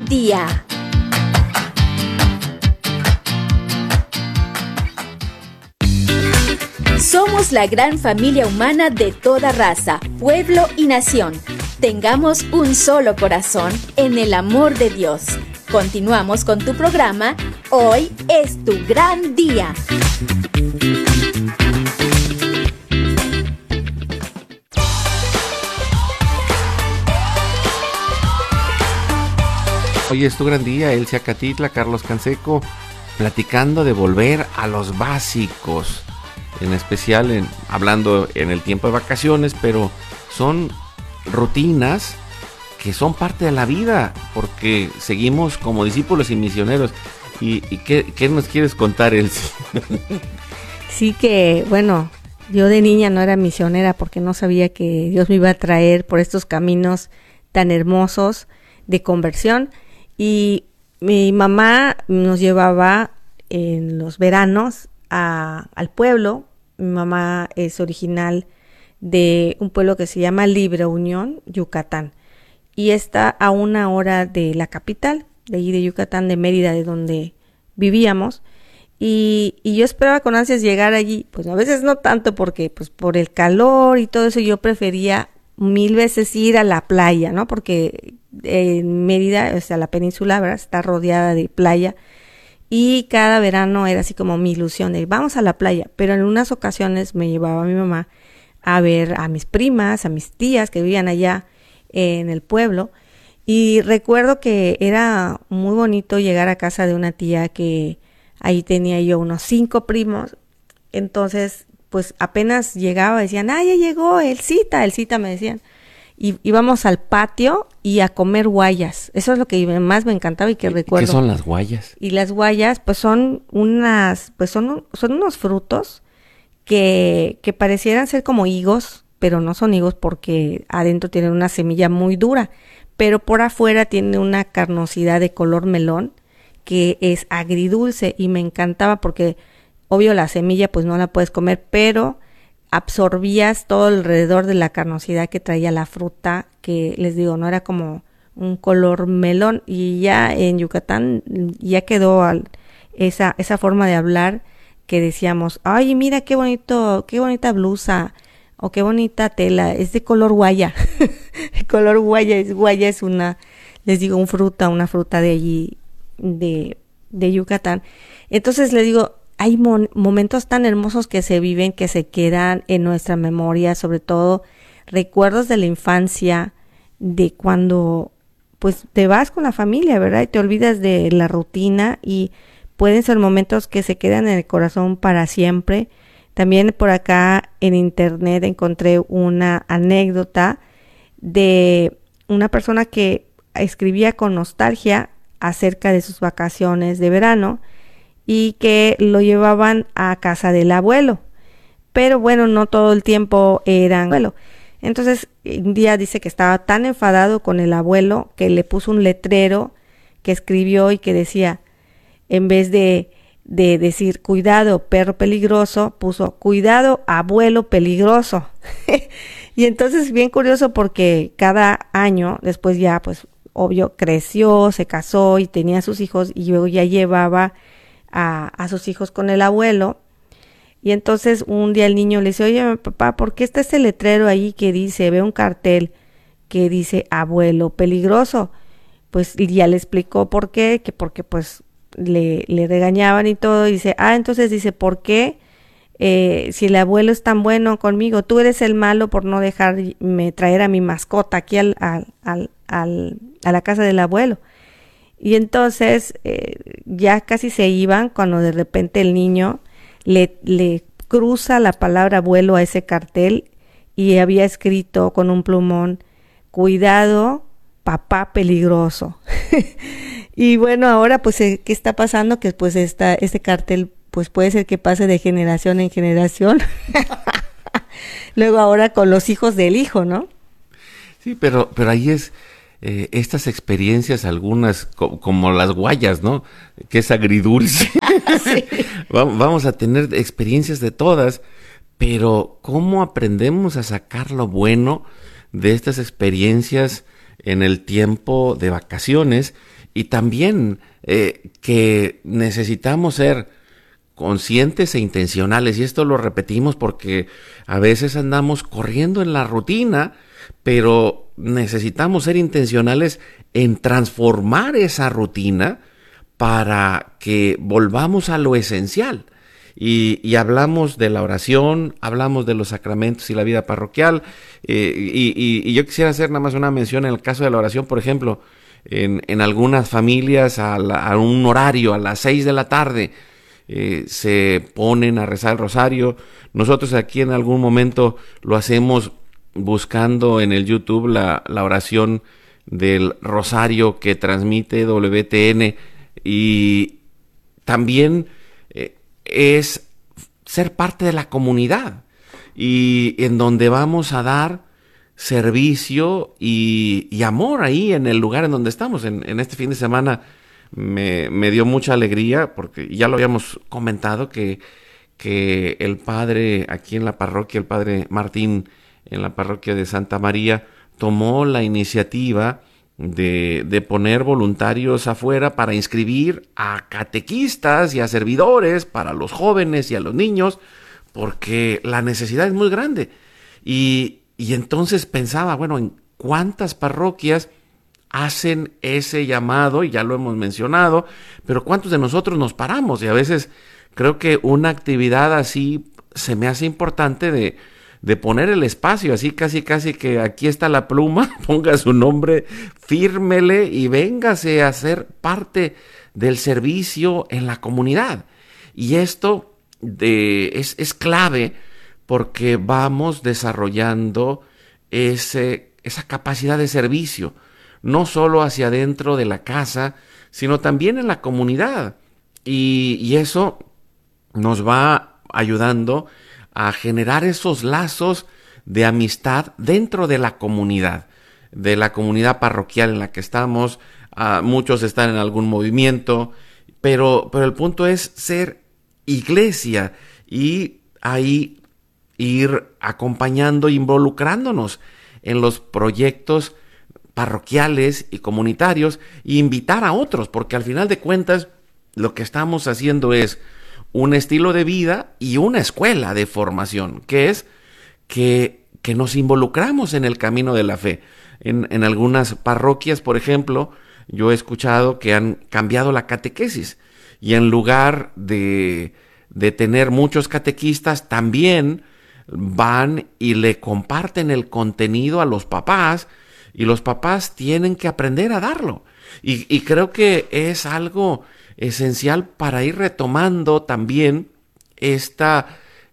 día. Somos la gran familia humana de toda raza, pueblo y nación. Tengamos un solo corazón en el amor de Dios. Continuamos con tu programa. Hoy es tu gran día. Hoy es tu gran día, Elsia Catitla, Carlos Canseco, platicando de volver a los básicos, en especial hablando en el tiempo de vacaciones, pero son rutinas que son parte de la vida, porque seguimos como discípulos y misioneros. ¿Y qué nos quieres contar, Elsia? Sí que, bueno, yo de niña no era misionera porque no sabía que Dios me iba a traer por estos caminos tan hermosos de conversión. Y mi mamá nos llevaba en los veranos al pueblo. Mi mamá es original de un pueblo que se llama Libre Unión, Yucatán. Y está a 1 hora de la capital, de allí de Yucatán, de Mérida, de donde vivíamos. Y yo esperaba con ansias llegar allí. Pues a veces no tanto porque pues por el calor y todo eso yo prefería 1000 veces ir a la playa, ¿no? Porque en Mérida, o sea, la península, ¿verdad?, está rodeada de playa, y cada verano era así como mi ilusión de vamos a la playa. Pero en unas ocasiones me llevaba mi mamá a ver a mis primas, a mis tías que vivían allá en el pueblo, y recuerdo que era muy bonito llegar a casa de una tía que ahí tenía yo unos 5 primos. Entonces pues apenas llegaba decían, ya llegó el cita me decían. Y íbamos al patio y a comer guayas. Eso es lo que más me encantaba y que recuerdo. ¿Qué son las guayas? Y las guayas, pues son unos frutos que parecieran ser como higos, pero no son higos porque adentro tienen una semilla muy dura, pero por afuera tiene una carnosidad de color melón que es agridulce, y me encantaba porque obvio la semilla pues no la puedes comer, pero absorbías todo alrededor de la carnosidad que traía la fruta, que les digo, no era como un color melón. Y ya en Yucatán ya quedó esa forma de hablar que decíamos, ay, mira qué bonita blusa, o qué bonita tela, es de color guaya. El color guaya es una fruta de allí, de Yucatán. Entonces les digo, hay momentos tan hermosos que se viven, que se quedan en nuestra memoria, sobre todo recuerdos de la infancia, de cuando pues te vas con la familia, ¿verdad? Y te olvidas de la rutina, y pueden ser momentos que se quedan en el corazón para siempre. También por acá en internet encontré una anécdota de una persona que escribía con nostalgia acerca de sus vacaciones de verano, y que lo llevaban a casa del abuelo, pero bueno, no todo el tiempo eran abuelo. Entonces un día dice que estaba tan enfadado con el abuelo que le puso un letrero que escribió y que decía, en vez de decir cuidado perro peligroso, puso cuidado abuelo peligroso. Y entonces bien curioso porque cada año después ya pues obvio creció, se casó y tenía sus hijos, y luego ya llevaba a sus hijos con el abuelo. Y entonces un día el niño le dice, oye papá, ¿por qué está ese letrero ahí que dice, ve un cartel que dice abuelo peligroso? Pues ya le explicó por qué, que porque pues le regañaban y todo, y dice, entonces dice, ¿por qué si el abuelo es tan bueno conmigo, tú eres el malo por no dejarme traer a mi mascota aquí a la casa del abuelo? Y entonces ya casi se iban cuando de repente el niño le cruza la palabra abuelo a ese cartel, y había escrito con un plumón, cuidado papá peligroso. Y bueno, ahora pues ¿qué está pasando? Que pues este cartel pues puede ser que pase de generación en generación. Luego ahora con los hijos del hijo, ¿no? Sí, pero ahí es estas experiencias, algunas como las guayas, ¿no? Que es agridulce. Sí. Vamos a tener experiencias de todas, pero ¿cómo aprendemos a sacar lo bueno de estas experiencias en el tiempo de vacaciones? y también que necesitamos ser conscientes e intencionales, y esto lo repetimos porque a veces andamos corriendo en la rutina, pero necesitamos ser intencionales en transformar esa rutina para que volvamos a lo esencial. Y hablamos de la oración, hablamos de los sacramentos y la vida parroquial, y yo quisiera hacer nada más una mención en el caso de la oración. Por ejemplo, en algunas familias a un horario, a las 6 de la tarde, se ponen a rezar el rosario. Nosotros aquí en algún momento lo hacemos buscando en el YouTube la oración del rosario que transmite WTN, y también es ser parte de la comunidad, y en donde vamos a dar servicio y amor ahí en el lugar en donde estamos. En este fin de semana me dio mucha alegría, porque ya lo habíamos comentado, que el padre aquí en la parroquia, el padre Martín, en la parroquia de Santa María, tomó la iniciativa de poner voluntarios afuera para inscribir a catequistas y a servidores para los jóvenes y a los niños, porque la necesidad es muy grande. Y entonces pensaba, bueno, ¿en cuántas parroquias hacen ese llamado? Y ya lo hemos mencionado, pero ¿cuántos de nosotros nos paramos? Y a veces creo que una actividad así se me hace importante de poner el espacio, así casi que aquí está la pluma, ponga su nombre, fírmele y véngase a ser parte del servicio en la comunidad. Y esto es clave, porque vamos desarrollando esa capacidad de servicio, no solo hacia adentro de la casa, sino también en la comunidad. Y eso nos va ayudando a generar esos lazos de amistad dentro de la comunidad parroquial en la que estamos. Muchos están en algún movimiento, pero el punto es ser iglesia y ahí ir acompañando, involucrándonos en los proyectos parroquiales y comunitarios, e invitar a otros, porque al final de cuentas lo que estamos haciendo es un estilo de vida y una escuela de formación, que es que nos involucramos en el camino de la fe. En algunas parroquias, por ejemplo, yo he escuchado que han cambiado la catequesis, y en lugar de tener muchos catequistas, también van y le comparten el contenido a los papás, y los papás tienen que aprender a darlo. Y creo que es algo esencial para ir retomando también esta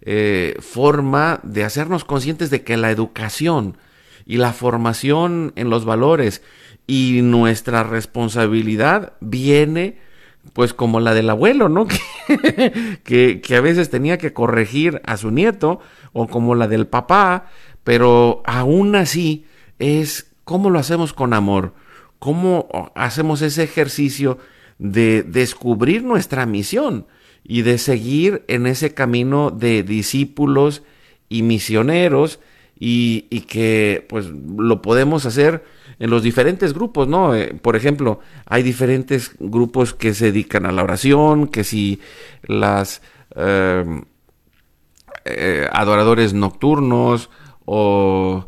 forma de hacernos conscientes de que la educación y la formación en los valores y nuestra responsabilidad viene pues como la del abuelo, ¿no? que a veces tenía que corregir a su nieto, o como la del papá, pero aún así es cómo lo hacemos con amor, cómo hacemos ese ejercicio de descubrir nuestra misión y de seguir en ese camino de discípulos y misioneros, y que pues lo podemos hacer en los diferentes grupos, ¿no? Por ejemplo, hay diferentes grupos que se dedican a la oración, que si las adoradores nocturnos, o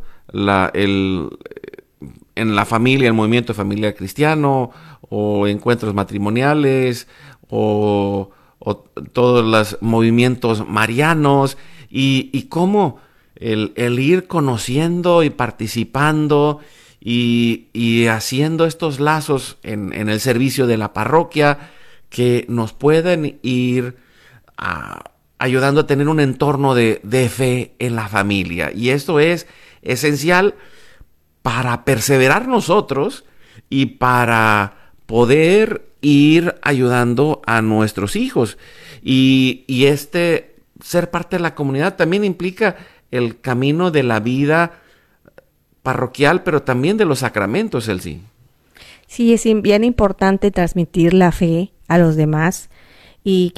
en la familia, el movimiento familiar cristiano, o encuentros matrimoniales, o todos los movimientos marianos, y cómo el ir conociendo y participando y haciendo estos lazos en el servicio de la parroquia, que nos pueden ir ayudando a tener un entorno de fe en la familia. Y esto es esencial para perseverar nosotros y para poder ir ayudando a nuestros hijos. Y ser parte de la comunidad también implica el camino de la vida parroquial, pero también de los sacramentos, Elsie. Sí, es bien importante transmitir la fe a los demás, y